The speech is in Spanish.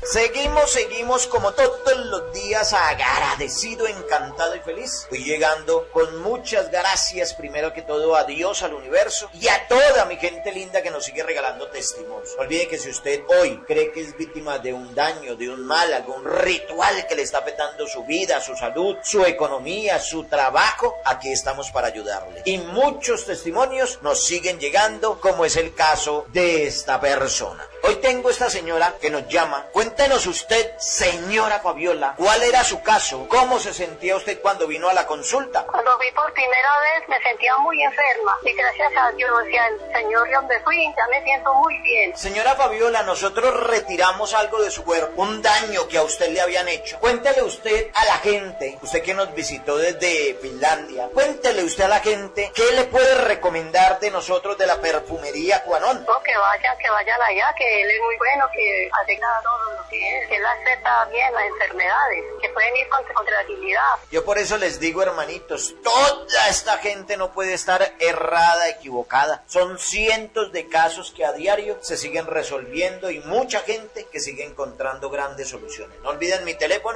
Seguimos como todos los días agradecido, encantado y feliz. Voy llegando con muchas gracias, primero que todo a Dios, al universo y a toda mi gente linda que nos sigue regalando testimonios. No olvide que si usted hoy cree que es víctima de un daño, de un mal, algún ritual que le está afectando su vida, su salud, su economía, su trabajo, aquí estamos para ayudarle. Y muchos testimonios nos siguen llegando, como es el caso de esta persona. Hoy tengo esta señora que nos llama. Cuéntenos usted, señora Fabiola, ¿cuál era su caso? ¿Cómo se sentía usted cuando vino a la consulta? Cuando vi por primera vez me sentía muy enferma y gracias a Dios y al Señor donde fui ya me siento muy bien. Señora Fabiola, nosotros retiramos algo de su cuerpo, un daño que a usted le habían hecho. Cuéntele usted a la gente, usted que nos visitó desde Finlandia, cuéntele usted a la gente qué le puede recomendar de nosotros de la perfumería Cuanón. No, que vayan allá, que él es muy bueno, que arregla todo lo que es, que él acepta bien las enfermedades, que pueden ir contra la dignidad. Yo por eso les digo, hermanitos, toda esta gente no puede estar errada, equivocada. Son cientos de casos que a diario se siguen resolviendo y mucha gente que sigue encontrando grandes soluciones. No olviden mi teléfono.